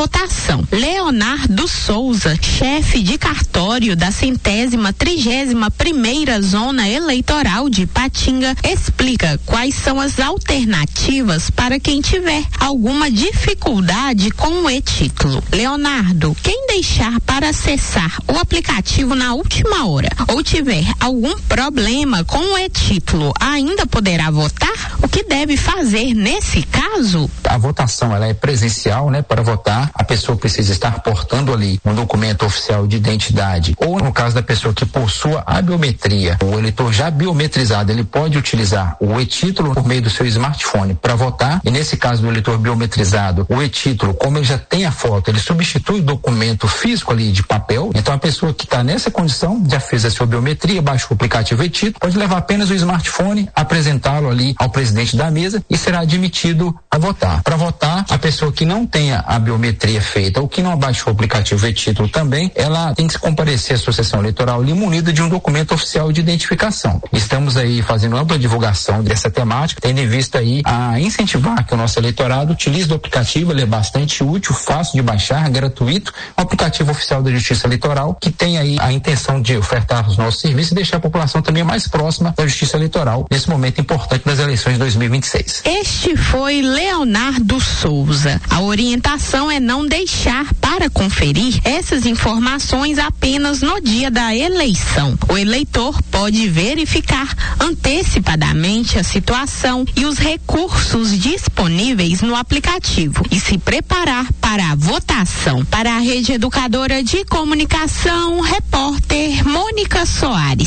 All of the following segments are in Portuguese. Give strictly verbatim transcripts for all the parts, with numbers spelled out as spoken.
votação. Leonardo Souza, chefe de cartório da centésima trigésima primeira zona eleitoral de Ipatinga, explica quais são as alternativas para quem tiver alguma dificuldade com o e-título. Leonardo, quem deixar para acessar o aplicativo na última hora ou tiver algum problema com o e-título, ainda poderá votar? O que deve fazer nesse caso? A votação ela é presencial, né? Para votar, a pessoa precisa estar portando ali um documento oficial de identidade, ou no caso da pessoa que possua a biometria, o eleitor já biometrizado, ele pode utilizar o e-título por meio do seu smartphone para votar, e nesse caso do eleitor biometrizado, o e-título, como ele já tem a foto, ele substitui o documento físico ali de papel. Então a pessoa que está nessa condição, já fez a sua biometria, baixou o aplicativo e-título, pode levar apenas o smartphone, apresentá-lo ali ao presidente da mesa e será admitido a votar. Para votar, a pessoa que não tenha a biometria feita ou que não baixou o aplicativo e-título também, ela tem que se comparecer à Associação Eleitoral ali munida de um documento oficial de identificação. Estamos aí fazendo ampla divulgação dessa temática, tendo em vista aí a incentivar que o nosso eleitorado utilize o aplicativo. Ele é bastante útil, fácil de baixar, gratuito, um aplicativo oficial da Justiça Eleitoral que tem aí a intenção de ofertar os nossos serviços e deixar a população também mais próxima da Justiça Eleitoral nesse momento importante das eleições de dois mil e vinte e seis. Este foi Leonardo Souza. A orientação é não deixar para conferir essas informações apenas no dia da eleição. O eleitor pode verificar antecipadamente a situação e os recursos disponíveis no aplicativo e se preparar para a votação. Para a Rede Educadora de Comunicação, repórter Mônica Soares.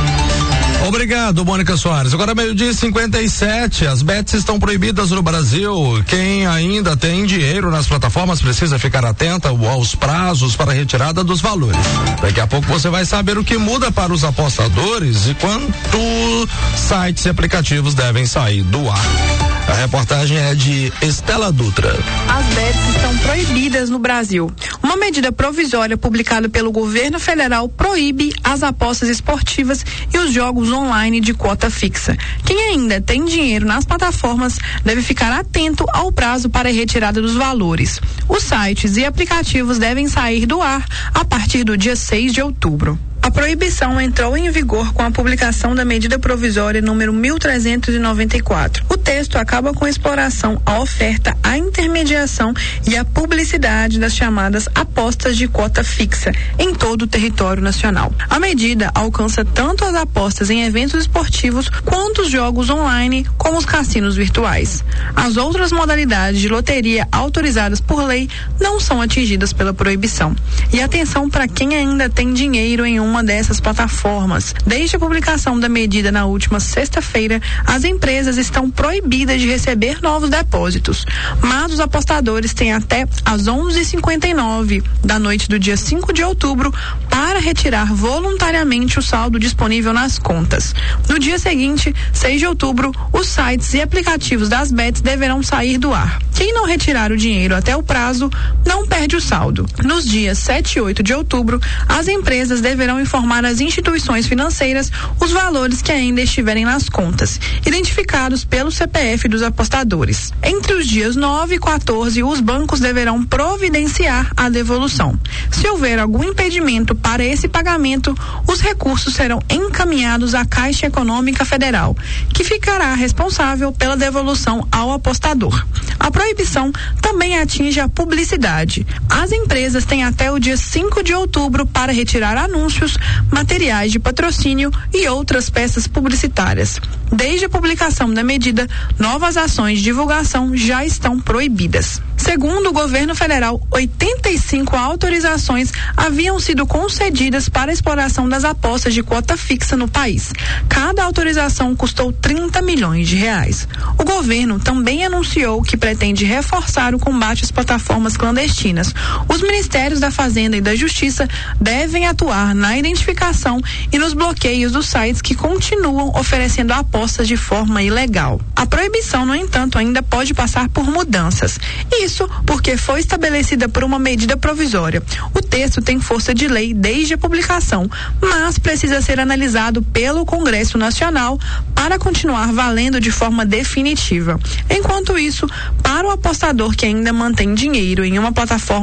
Obrigado, Mônica Soares. Agora meio-dia e cinquenta e sete, as bets estão proibidas no Brasil. Quem ainda tem dinheiro nas plataformas precisa ficar atenta aos prazos para a retirada dos valores. Daqui a pouco você vai saber o que muda para os apostadores e quanto sites e aplicativos devem sair do ar. A reportagem é de Estela Dutra. As bets estão proibidas no Brasil. Uma medida provisória publicada pelo governo federal proíbe as apostas esportivas e os jogos online de cota fixa. Quem ainda tem dinheiro nas plataformas deve ficar atento ao prazo para a retirada dos valores. Os sites e aplicativos devem sair do ar a partir do dia seis de outubro. A proibição entrou em vigor com a publicação da medida provisória número mil trezentos e noventa e quatro. O texto acaba com a exploração, a oferta, a intermediação e a publicidade das chamadas apostas de cota fixa em todo o território nacional. A medida alcança tanto as apostas em eventos esportivos quanto os jogos online, como os cassinos virtuais. As outras modalidades de loteria autorizadas por lei não são atingidas pela proibição. E atenção para quem ainda tem dinheiro em um uma dessas plataformas. Desde a publicação da medida na última sexta-feira, as empresas estão proibidas de receber novos depósitos, mas os apostadores têm até às onze e cinquenta e nove da noite do dia cinco de outubro para retirar voluntariamente o saldo disponível nas contas. No dia seguinte, seis de outubro, os sites e aplicativos das bets deverão sair do ar. Quem não retirar o dinheiro até o prazo não perde o saldo. Nos dias sete e oito de outubro, as empresas deverão informar às instituições financeiras os valores que ainda estiverem nas contas, identificados pelo C P F dos apostadores. Entre os dias nove e quatorze, os bancos deverão providenciar a devolução. Se houver algum impedimento para esse pagamento, os recursos serão encaminhados à Caixa Econômica Federal, que ficará responsável pela devolução ao apostador. A proibição também atinge a publicidade. As empresas têm até o dia cinco de outubro para retirar anúncios, materiais de patrocínio e outras peças publicitárias. Desde a publicação da medida, novas ações de divulgação já estão proibidas. Segundo o governo federal, oitenta e cinco autorizações haviam sido concedidas para a exploração das apostas de cota fixa no país. Cada autorização custou trinta milhões de reais. O governo também anunciou que pretende reforçar o combate às plataformas clandestinas. Os ministérios da Fazenda e da Justiça devem atuar na identificação e nos bloqueios dos sites que continuam oferecendo apostas de forma ilegal. A proibição, no entanto, ainda pode passar por mudanças. Isso porque foi estabelecida por uma medida provisória. O texto tem força de lei desde a publicação, mas precisa ser analisado pelo Congresso Nacional para continuar valendo de forma definitiva. Enquanto isso, para o apostador que ainda mantém dinheiro em uma plataforma